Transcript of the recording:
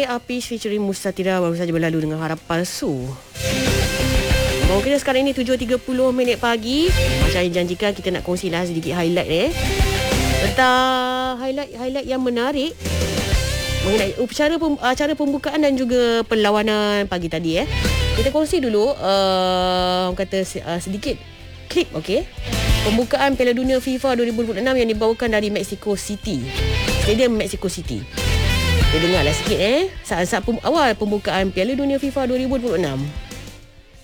Apis featuring Mustatira baru saja berlalu dengan Harap Palsu. Mungkin sekarang ini 7.30 pagi. Macam yang janjikan, kita nak kongsilah sedikit highlight tentang highlight yang menarik mengenai acara pembukaan dan juga perlawanan pagi tadi. Kita kongsi dulu sedikit klip, okey. Pembukaan Piala Dunia FIFA 2026 yang dibawakan dari Mexico City. Stadium Mexico City. Kita dengarlah sikit saat awal pembukaan Piala Dunia FIFA 2026.